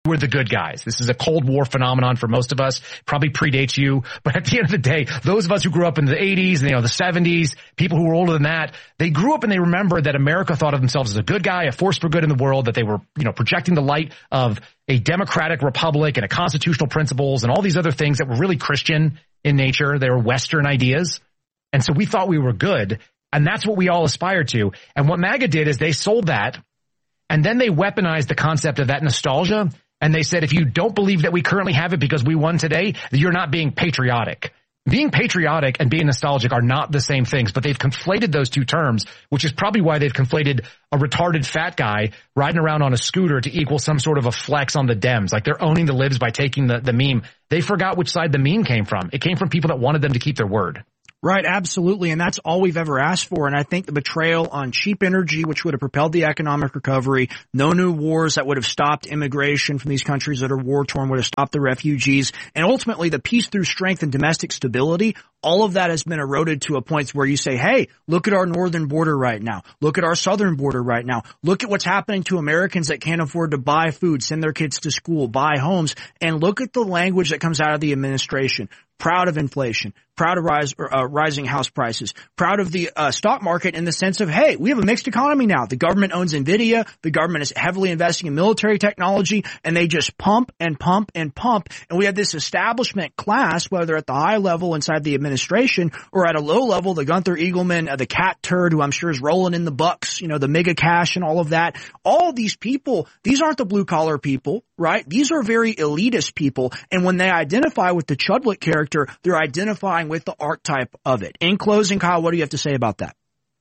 we're the good guys. This is a Cold War phenomenon for most of us. Probably predates you. But at the end of the day, those of us who grew up in the 80s and, the 70s, people who were older than that, they grew up and they remember that America thought of themselves as a good guy, a force for good in the world, that they were, projecting the light of a democratic republic and a constitutional principles and all these other things that were really Christian in nature. They were Western ideas. And so we thought we were good. And that's what we all aspired to. And what MAGA did is they sold that. And then they weaponized the concept of that nostalgia. And they said, if you don't believe that we currently have it because we won today, you're not being patriotic. Being patriotic and being nostalgic are not the same things, but they've conflated those two terms, which is probably why they've conflated a retarded fat guy riding around on a scooter to equal some sort of a flex on the Dems. Like they're owning the libs by taking the meme. They forgot which side the meme came from. It came from people that wanted them to keep their word. Right, absolutely. And that's all we've ever asked for. And I think the betrayal on cheap energy, which would have propelled the economic recovery, no new wars that would have stopped immigration from these countries that are war-torn, would have stopped the refugees, and ultimately the peace through strength and domestic stability, all of that has been eroded to a point where you say, hey, look at our northern border right now. Look at our southern border right now. Look at what's happening to Americans that can't afford to buy food, send their kids to school, buy homes, and look at the language that comes out of the administration. Proud of inflation, proud of rising house prices, proud of the stock market in the sense of, hey, we have a mixed economy now. The government owns NVIDIA. The government is heavily investing in military technology, and they just pump and pump and pump. And we have this establishment class, whether at the high level inside the administration or at a low level, the Gunther Eagleman, the cat turd, who I'm sure is rolling in the bucks, the mega cash and all of that. All of these people, these aren't the blue collar people, right? These are very elitist people. And when they identify with the Chudlik character, they're identifying with the archetype of it. In closing, Kyle, what do you have to say about that?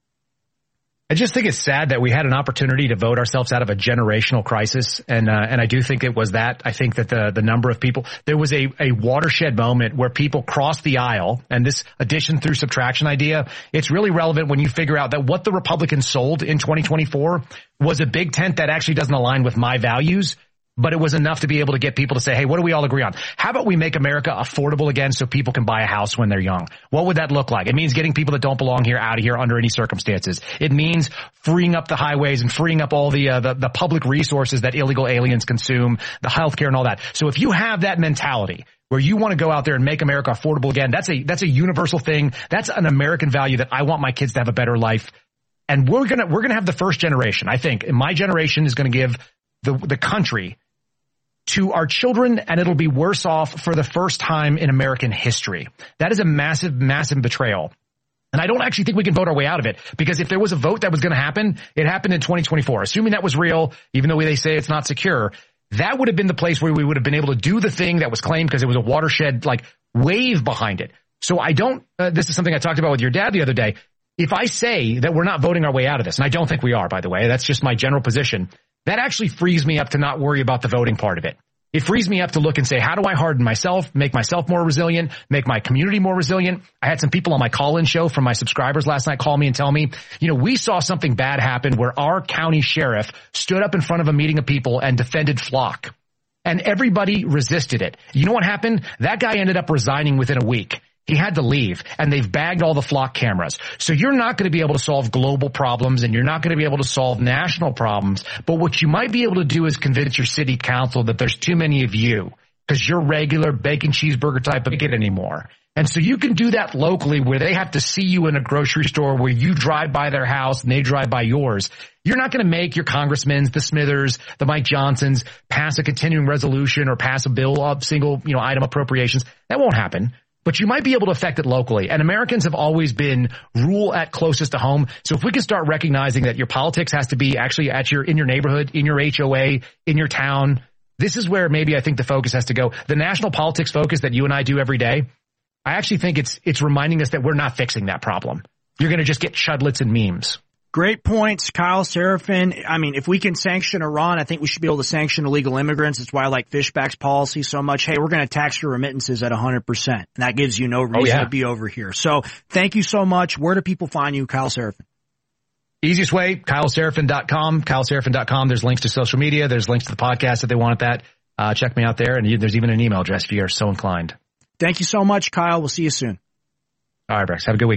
I just think it's sad that we had an opportunity to vote ourselves out of a generational crisis. And I do think it was that. I think that the number of people, there was a watershed moment where people crossed the aisle, and this addition through subtraction idea, it's really relevant when you figure out that what the Republicans sold in 2024 was a big tent that actually doesn't align with my values. But it was enough to be able to get people to say, hey, what do we all agree on? How about we make America affordable again so people can buy a house when they're young? What would that look like? It means getting people that don't belong here out of here under any circumstances. It means freeing up the highways and freeing up all the public resources that illegal aliens consume, the healthcare and all that. So if you have that mentality where you want to go out there and make America affordable again, that's a universal thing. That's an American value that I want my kids to have a better life. And we're gonna have the first generation. I think my generation is going to give the country to our children, and it'll be worse off for the first time in American history. That is a massive, massive betrayal. And I don't actually think we can vote our way out of it, because if there was a vote that was going to happen, it happened in 2024. Assuming that was real, even though they say it's not secure, that would have been the place where we would have been able to do the thing that was claimed because it was a watershed wave behind it. So this is something I talked about with your dad the other day. If I say that we're not voting our way out of this, and I don't think we are, by the way, that's just my general position, that actually frees me up to not worry about the voting part of it. It frees me up to look and say, how do I harden myself, make myself more resilient, make my community more resilient? I had some people on my call-in show from my subscribers last night call me and tell me, we saw something bad happen where our county sheriff stood up in front of a meeting of people and defended Flock. And everybody resisted it. You know what happened? That guy ended up resigning within a week. He had to leave, and they've bagged all the Flock cameras. So you're not going to be able to solve global problems, and you're not going to be able to solve national problems. But what you might be able to do is convince your city council that there's too many of you, because you're regular bacon cheeseburger type of ticket anymore. And so you can do that locally, where they have to see you in a grocery store, where you drive by their house and they drive by yours. You're not going to make your congressmen, the Smithers, the Mike Johnsons, pass a continuing resolution or pass a bill of single, item appropriations. That won't happen. But you might be able to affect it locally. And Americans have always been rule at closest to home. So if we can start recognizing that your politics has to be actually in your neighborhood, in your HOA, in your town, this is where maybe I think the focus has to go. The national politics focus that you and I do every day, I actually think it's reminding us that we're not fixing that problem. You're going to just get chudlets and memes. Great points, Kyle Seraphin. I mean, if we can sanction Iran, I think we should be able to sanction illegal immigrants. That's why I like Fishback's policy so much. Hey, we're going to tax your remittances at 100%. And that gives you no reason to be over here. So thank you so much. Where do people find you, Kyle Seraphin? Easiest way, KyleSeraphin.com. KyleSeraphin.com. There's links to social media. There's links to the podcast if they want that. Check me out there. And there's even an email address if you're so inclined. Thank you so much, Kyle. We'll see you soon. All right, Brex. Have a good weekend.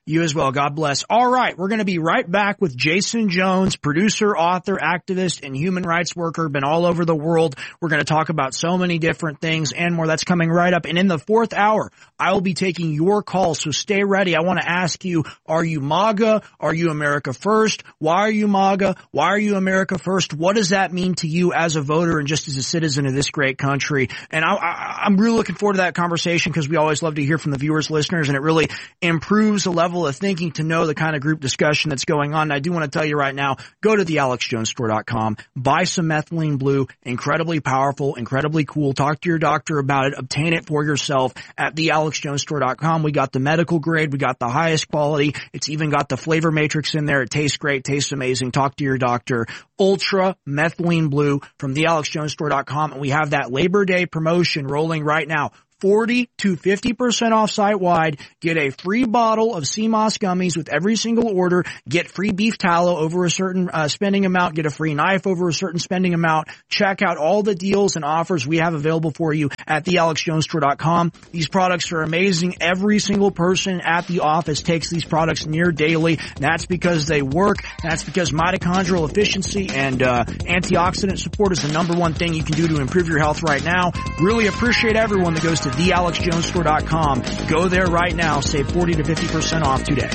You as well. God bless. All right. We're going to be right back with Jason Jones, producer, author, activist, and human rights worker. Been all over the world. We're going to talk about so many different things and more. That's coming right up. And in the fourth hour, I will be taking your calls. So stay ready. I want to ask you, are you MAGA? Are you America First? Why are you MAGA? Why are you America First? What does that mean to you as a voter and just as a citizen of this great country? And I'm really looking forward to that conversation because we always love to hear from the viewers, listeners, and it really improves the level of thinking to know the kind of group discussion that's going on. And I do want to tell you right now, go to thealexjonesstore.com, buy some methylene blue, incredibly powerful, incredibly cool. Talk to your doctor about it. Obtain it for yourself at thealexjonesstore.com. We got the medical grade. We got the highest quality. It's even got the flavor matrix in there. It tastes great, tastes amazing. Talk to your doctor. Ultra methylene blue from thealexjonesstore.com. And we have that Labor Day promotion rolling right now. 40 to 50% off site-wide. Get a free bottle of CMOS gummies with every single order. Get free beef tallow over a certain spending amount. Get a free knife over a certain spending amount. Check out all the deals and offers we have available for you at thealexjonesstore.com. These products are amazing. Every single person at the office takes these products near daily. That's because they work. That's because mitochondrial efficiency and antioxidant support is the number one thing you can do to improve your health right now. Really appreciate everyone that goes to thealexjonesstore.com. Go there right now. Save 40 to 50% off today.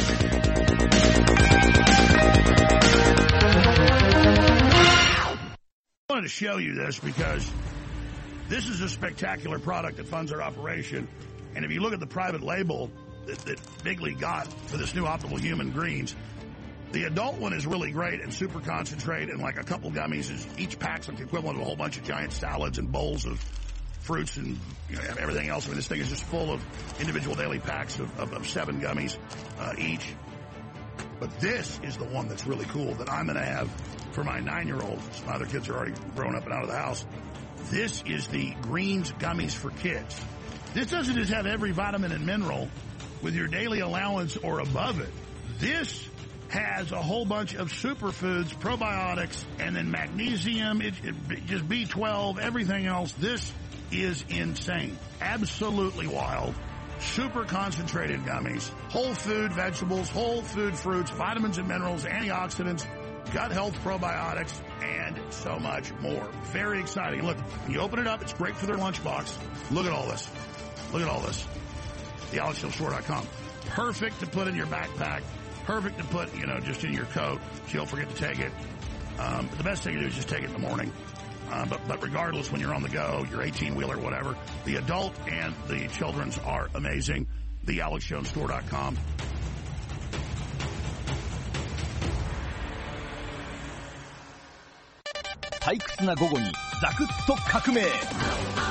I wanted to show you this because this is a spectacular product that funds our operation. And if you look at the private label that Bigley got for this new Optimal Human Greens, the adult one is really great and super concentrate, and like a couple gummies is each pack's like the equivalent of a whole bunch of giant salads and bowls of fruits and everything else. I mean, this thing is just full of individual daily packs of 7 gummies each. But this is the one that's really cool that I'm going to have for my 9-year-old. My other kids are already grown up and out of the house. This is the Greens Gummies for Kids. This doesn't just have every vitamin and mineral with your daily allowance or above it. This has a whole bunch of superfoods, probiotics, and then magnesium, just B12, everything else. This is insane. Absolutely wild. Super concentrated gummies. Whole food vegetables, whole food fruits, vitamins and minerals, antioxidants, gut health probiotics, and so much more. Very exciting. Look, when you open it up, it's great for their lunchbox. Look at all this. Look at all this. TheAlexJonesStore.com. Perfect to put in your backpack. Perfect to put, just in your coat so you don't forget to take it. But the best thing to do is just take it in the morning. But regardless, when you're on the go, your 18-wheeler, whatever, the adult and the children's are amazing. TheAlexJonesStore.com. 退屈な午後にザクッと革命